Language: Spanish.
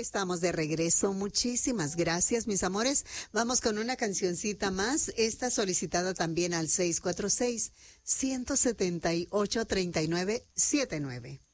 Estamos de regreso. Muchísimas gracias, mis amores. Vamos con una cancioncita más. Esta solicitada también al 646-178-3979.